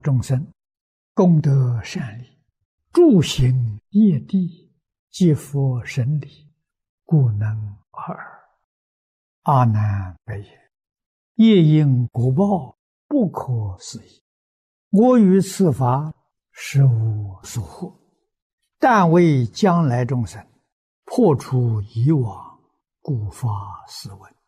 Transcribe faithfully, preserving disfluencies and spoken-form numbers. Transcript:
众生功德善利，诸行业地，皆佛神理，故能尔。阿难白言：业因果报不可思议，我于此法实无所获，但为将来众生破除以往，故发是问。